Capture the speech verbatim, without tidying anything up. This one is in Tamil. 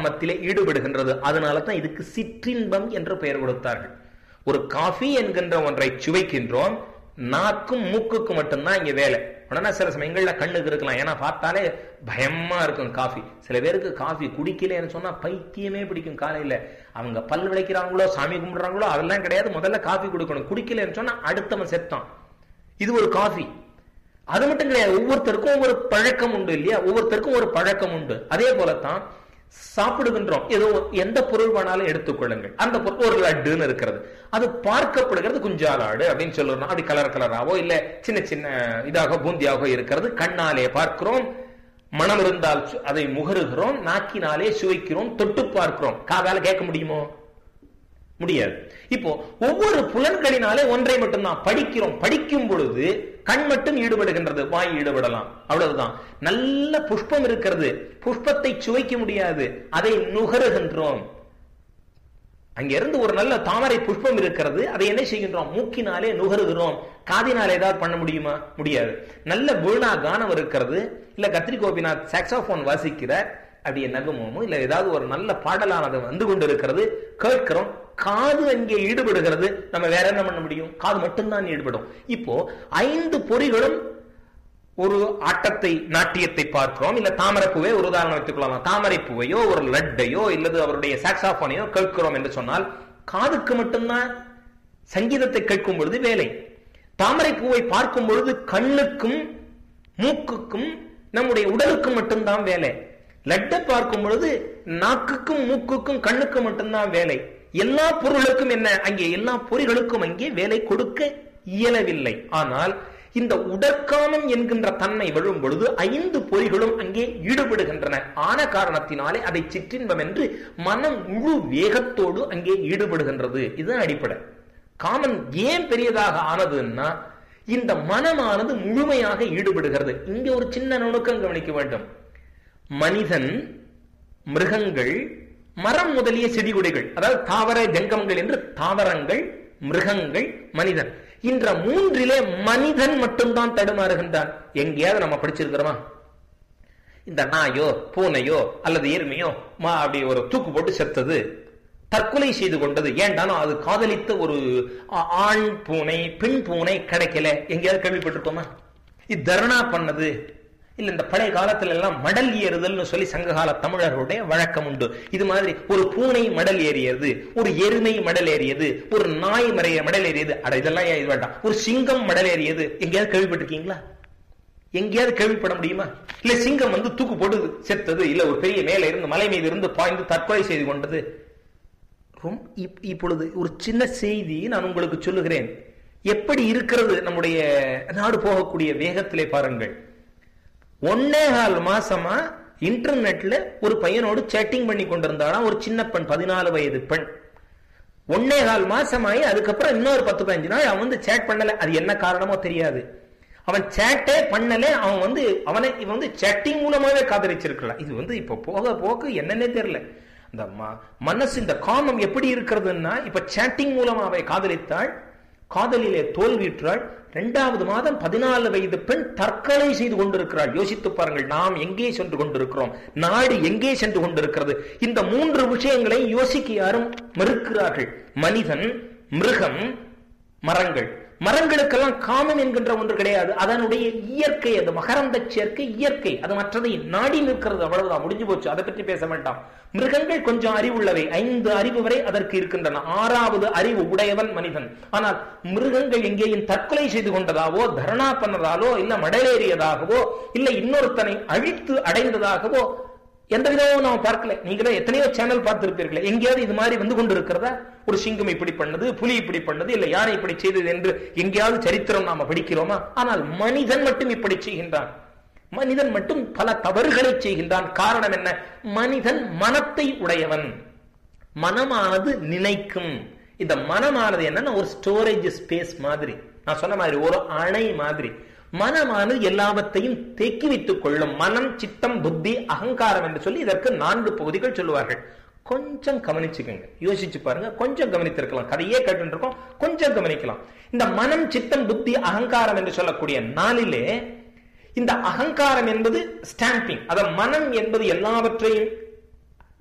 காமத்திலே ஈடுபடுகின்றது. அதனால தான் இதுக்கு சிற்றின்பம் என்று பெயர் கொடுத்தார்கள். ஒரு காஃபி என்கின்ற ஒன்றை சுவைக்கின்றோம், நாக்கும் மூக்குக்கு மட்டும்தான் இங்க வேலை. உடனே சில சமயங்கள்ல கண்ணுக்கு இருக்கலாம், ஏன்னா பார்த்தாலே பயமா இருக்கும் காஃபி. சில பேருக்கு காஃபி குடிக்கலன்னு சொன்னா பைத்தியமே பிடிக்கும். காலையில அவங்க பல் விளைக்கிறாங்களோ சாமி கும்பிடுறாங்களோ அதெல்லாம் கிடையாது, முதல்ல காஃபி கொடுக்கணும். குடிக்கலன்னு சொன்னா அடுத்தவன் செத்தான். இது ஒரு காஃபி. அது மட்டும் கிடையாது, ஒவ்வொருத்தருக்கும் ஒவ்வொரு பழக்கம் உண்டு இல்லையா, ஒவ்வொருத்தருக்கும் ஒரு பழக்கம் உண்டு. அதே போலத்தான் சாப்பிடுகின்றோம், ஏதோ எந்த பொருள் வேணாலும் எடுத்துக்கொள்ளுங்கள். அந்த பொருள் ஒரு லட்டுன்னு இருக்கிறது, அது பார்க்கப்படுகிறது குஞ்சாலாடு அப்படின்னு சொல்லுறோம். அப்படி கலர் கலராவோ இல்ல சின்ன சின்ன இதாக பூந்தியாக இருக்கிறது. கண்ணாலே பார்க்கிறோம், மனம் இருந்தால் அதை முகருகிறோம், நாக்கினாலே சுவைக்கிறோம், தொட்டு பார்க்கிறோம். காதால கேட்க முடியுமோ? முடியாது. இப்போ ஒவ்வொரு புலன்களினாலே ஒன்றை மட்டும் தான் படிக்கிறோம். படிக்கும் பொழுது கண் மட்டும் ஈடுபடுகின்றது, வாய் ஈடுபடலாம், அவ்வளவுதான். நல்ல புஷ்பம் இருக்கிறது, புஷ்பத்தை சுவைக்க முடியாது, அதை நுகருகின்றோம். அங்கிருந்து ஒரு நல்ல தாமரை புஷ்பம் இருக்கிறது, அதை என்ன செய்கின்றோம்? மூக்கினாலே நுகருகிறோம். காதினாலே ஏதாவது பண்ண முடியுமா? முடியாது. நல்ல வீணா கானம் இருக்கிறது, இல்ல கத்திரி கோபிநாத் சாக்ஸோபோன் வாசிக்கிறார், அப்படியே நகமோ இல்ல ஏதாவது ஒரு நல்ல பாடலானது வந்து கொண்டு இருக்கிறது, கேட்கிறோம். காது அங்கே ஈடுபடுகிறது, நம்ம வேற என்ன பண்ண முடியும்? காது மட்டும்தான் ஈடுபடும். இப்போ ஐந்து பொறிகளும் ஒரு ஆட்டத்தை நாட்டியத்தை பார்க்கிறோம். இல்ல தாமரைப்பூவை ஒரு உதாரணம் வைத்துக் கொள்ளலாம். தாமரை பூவையோ ஒரு லட்டையோ இல்லது அவருடைய சாக்ஸாபோனையோ கேட்கிறோம் என்று சொன்னால் காதுக்கு மட்டும்தான் சங்கீதத்தை கேட்கும் பொழுது வேலை. தாமரை பூவை பார்க்கும் பொழுது கண்ணுக்கும் மூக்குக்கும் நம்முடைய உடலுக்கும் மட்டும்தான் வேலை. லட்டை பார்க்கும் பொழுது நாக்குக்கும் மூக்குக்கும் கண்ணுக்கும் மட்டும்தான் வேலை. எல்லா பொருளுக்கும் என்ன அங்கே, எல்லா பொறிகளுக்கும் அங்கே வேலை கொடுக்க இயலவில்லை. ஆனால் இந்த உடற்காமம் என்கின்ற தன்மை வரும் பொழுது ஐந்து பொறிகளும் அங்கே ஈடுபடுகின்றன. ஆன காரணத்தினாலே அதை சிற்றின்பம் என்று மனம் முழு வேகத்தோடு அங்கே ஈடுபடுகின்றது. இதுதான் அடிப்படை. காமன் ஏன் பெரியதாக ஆனதுன்னா இந்த மனமானது முழுமையாக ஈடுபடுகிறது. இங்க ஒரு சின்ன நுணுக்கம் கவனிக்க வேண்டும். மனிதன், மிருகங்கள், மரம் முதலிய செடி கொடிகள், அதாவது தாவர ஜங்கமங்கள் என்று தாவரங்கள், மிருகங்கள், மனிதன், இந்த மூன்றிலே மனிதன் மட்டும்தான் தடுமாறுகின்றான். எங்கேயாவது நம்ம படிச்சிருக்கிறோமா? இந்த நாயோ பூனையோ அல்லது எருமையோ அப்படி ஒரு தூக்கு போட்டு செத்தது, தற்கொலை செய்து கொண்டது, ஏண்டானோ அது காதலித்த ஒரு ஆண் பூனை பெண் பூனை கிடைக்கல, எங்கேயாவது கேள்விப்பட்டிருக்கோமா? இது தர்ணா பண்ணது, இல்ல இந்த பழைய காலத்துல எல்லாம் மடல் ஏறுதல்னு சொல்லி சங்ககால தமிழர்களுடைய வழக்கம் உண்டு. இது மாதிரி ஒரு பூனை மடல் ஏறியது, ஒரு எருமை மடல் ஏறியது, ஒரு நாய் மறைய மடல் ஏறியது, அட இதெல்லாம் இது வேண்டாம், ஒரு சிங்கம் மடல் ஏறியது, எங்கேயாவது கேள்விப்பட்டிருக்கீங்களா? எங்கேயாவது கேள்விப்பட முடியுமா? இல்ல சிங்கம் வந்து தூக்கு போட்டு செத்தது, இல்ல ஒரு பெரிய மேல இருந்து மலை மீது இருந்து பாய்ந்து தற்கொலை செய்து கொண்டது. இப்பொழுது ஒரு சின்ன செய்தி நான் உங்களுக்கு சொல்லுகிறேன். எப்படி இருக்கிறது நம்முடைய நாடு போகக்கூடிய வேகத்திலே பாருங்கள். ஒன்னே கால் மாசமா இன்டர்நெட்ல ஒரு பையனோடு சேட்டிங் பண்ணி கொண்டிருந்தாலும் ஒரு சின்ன பெண், பதினாலு வயது பெண். ஒன்னே கால் மாசமாயி அதுக்கப்புறம் இன்னொரு பத்து பதினஞ்சு நாள் அவன் வந்து சேட் பண்ணல. அது என்ன காரணமோ தெரியாது. அவன் சேட்டே பண்ணல. அவன் வந்து அவனை இவன் வந்து சேட்டிங் மூலமாவே காதலிச்சிருக்கலாம். இது வந்து இப்ப போக போக என்னன்னே தெரியல. இந்த மனசு, இந்த காமம் எப்படி இருக்கிறதுன்னா, இப்ப சேட்டிங் மூலமாவே காதலித்தாள், காதலிலே தோல்வியுற்றாள். இரண்டாவது மாதம் பதினாலு வயது பெண் தற்கொலை செய்து கொண்டிருக்கிறாள். யோசித்து பாருங்கள், நாம் எங்கே சென்று கொண்டிருக்கிறோம், நாடு எங்கே சென்று கொண்டிருக்கிறது. இந்த மூன்று விஷயங்களை யோசிக்க யாரும் மறுக்கிறார்கள். மனிதன், மிருகம், மரங்கள். மரங்களுக்கெல்லாம் காமம் என்கின்ற ஒன்று கிடையாது. அதனுடைய இயற்கை, அது மகரந்த சேர்க்கை இயற்கை, அது மற்றதை நாடி நிற்கிறது, அவ்வளவுதான், முடிஞ்சு போச்சு. அதை பற்றி பேச வேண்டாம். மிருகங்கள் கொஞ்சம் அறிவுள்ளவை, ஐந்து அறிவு வரை அதற்கு இருக்கின்றன. ஆறாவது அறிவு உடையவன் மனிதன். ஆனால் மிருகங்கள் எங்கேயும் தற்கொலை செய்து கொண்டதாவோ, தர்ணா பண்ணதாலோ, இல்ல மடலேறியதாகவோ, இல்ல இன்னொருத்தனை அழித்து அடைந்ததாகவோ எந்த விதமும் நாம் பார்க்கல. நீங்களே எத்தனையோ சேனல் பார்த்திருப்பீர்களே, எங்கேயாவது இது மாதிரி வந்து கொண்டு இருக்கிறதா? ஒரு சிங்கம் இப்படி பண்ணது, புலி இப்படி பண்ணது, இல்ல யானை இப்படி செய்தது என்று எங்கேயாவது சரித்திரம் நாம படிக்கிறோமா? ஆனால் மனிதன் மட்டும் இப்படி செய்கின்றான். மனிதன் மட்டும் பல தவறுகளை செய்கின்றான். காரணம் என்ன? மனிதன் மனத்தை உடையவன். மனமானது நினைக்கும். இந்த மனமானது என்னன்னா ஒரு ஸ்டோரேஜ் ஸ்பேஸ் மாதிரி, நான் சொன்ன மாதிரி ஒரு அணை மாதிரி. மனமானது எல்லாவற்றையும் தேக்கி வைத்துக் கொள்ளும். மனம், சித்தம், புத்தி, அகங்காரம் என்று சொல்லி இதற்கு நான்கு பகுதிகள் சொல்லுவார்கள். கொஞ்சம் கவனிச்சுக்கோங்க, யோசிச்சு பாருங்க. கொஞ்சம் கவனித்திருக்கலாம், கதையே கேட்டு இருக்கோம், கொஞ்சம் கவனிக்கலாம். இந்த மனம், சித்தம், புத்தி, அகங்காரம் என்று சொல்லக்கூடிய நாளிலே இந்த அகங்காரம் என்பது ஸ்டாம்பிங். அத மனம் என்பது எல்லாவற்றையும்